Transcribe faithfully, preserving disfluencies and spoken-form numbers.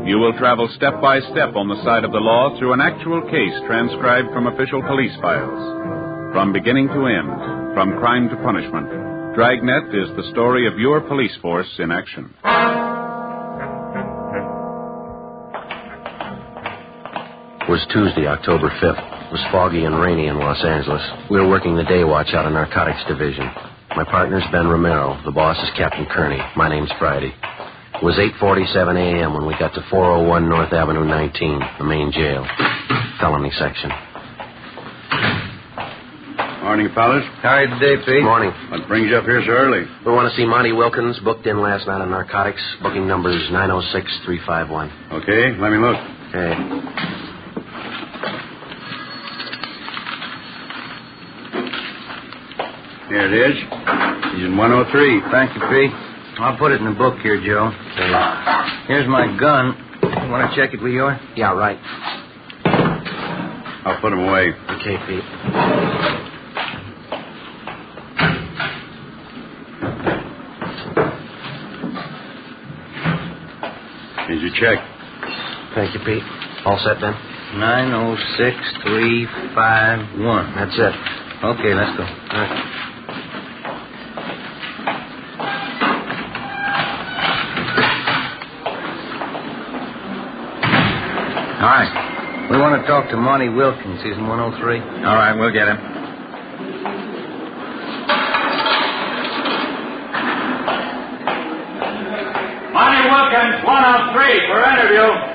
You will travel step by step on the side of the law through an actual case transcribed from official police files. From beginning to end, from crime to punishment, Dragnet is the story of your police force in action. It was Tuesday, October fifth. It was foggy and rainy in Los Angeles. We were working the day watch out of Narcotics Division. My partner's Ben Romero. The boss is Captain Kearney. My name's Friday. It was eight forty-seven a.m. when we got to four oh one North Avenue nineteen, the main jail. Felony section. Morning, fellas. How are you today, Pete? Morning. What brings you up here so early? We want to see Monty Wilkins, booked in last night on Narcotics. Booking number's nine oh six three five one. Okay, let me look. Okay. Here it is. He's in one oh three. Thank you, Pete. I'll put it in the book here, Joe. Okay. Here's my gun. You want to check it with yours? Yeah, right. I'll put him away. Okay, Pete. Here's your check. Thank you, Pete. All set, then? nine oh six three five one. That's it. Okay, let's go. All right. All right. We want to talk to Monty Wilkins. He's in one oh three. All right, we'll get him. Monty Wilkins, one oh three for interview.